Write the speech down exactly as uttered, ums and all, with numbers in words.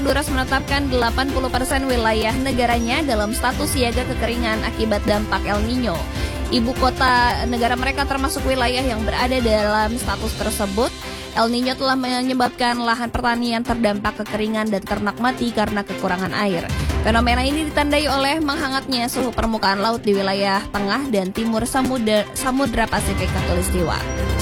Honduras menetapkan delapan puluh persen wilayah negaranya dalam status siaga kekeringan akibat dampak El Nino. Ibu kota negara mereka termasuk wilayah yang berada dalam status tersebut. El Nino telah menyebabkan lahan pertanian terdampak kekeringan dan ternak mati karena kekurangan air. Fenomena ini ditandai oleh menghangatnya suhu permukaan laut di wilayah tengah dan timur Samudra, Samudra Pasifik Khatulistiwa.